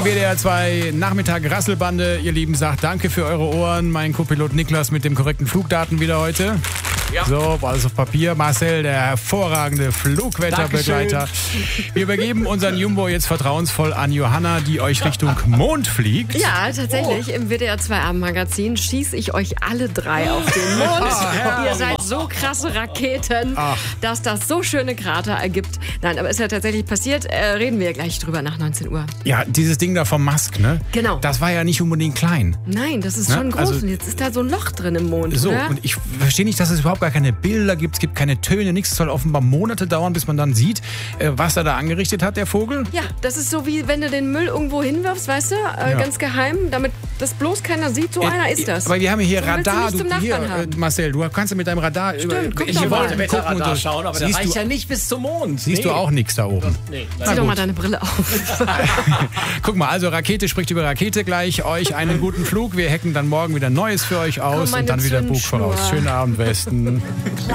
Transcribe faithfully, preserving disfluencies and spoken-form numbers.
Die W D R zwei Nachmittag Rasselbande, ihr Lieben, sagt danke für eure Ohren. Mein Co-Pilot Niklas mit dem korrekten Flugdaten wieder heute. Ja. So, alles auf Papier. Marcel, der hervorragende Flugwetterbegleiter. Dankeschön. Wir übergeben unseren Jumbo jetzt vertrauensvoll an Johanna, die euch Richtung Mond fliegt. Ja, tatsächlich. Oh. Im W D R zwei Abendmagazin schieße ich euch alle drei auf den Mond. Oh, Ihr seid so krasse Raketen, Ach. dass das so schöne Krater ergibt. Nein, aber ist ja tatsächlich passiert. Äh, reden wir gleich drüber nach neunzehn Uhr. Ja, dieses Ding da vom Musk, ne? Genau. Das war ja nicht unbedingt klein. Nein, das ist ne? schon groß. Also, und jetzt ist da so ein Loch drin im Mond, So, oder? und ich verstehe nicht, dass es überhaupt gar keine Bilder gibt. Es gibt keine Töne, nichts. Es soll offenbar Monate dauern, bis man dann sieht, äh, was er da angerichtet hat, der Vogel. Ja, das ist so wie wenn du den Müll irgendwo hinwirfst, weißt du? Äh, Ja. Ganz geheim, damit das bloß keiner sieht. So Äh, einer ist das. Aber wir haben hier So willst du Radar. nicht zum Du, hier, Nachbarn haben. äh, Marcel, du kannst ja mit deinem Radar Stimmt, über, guck ich doch mal. wollte Mit Wetterradar schauen, aber der siehst reicht du, ja nicht bis zum Mond. Siehst nee. du auch nichts da oben? Nee, Zieh doch mal deine Brille auf. Guck mal, also Rakete spricht über Rakete gleich. Euch einen guten Flug. Wir hacken dann morgen wieder Neues für euch aus Komm, und dann wieder Bug Zündschnur. voraus. Schönen Abend, Westen.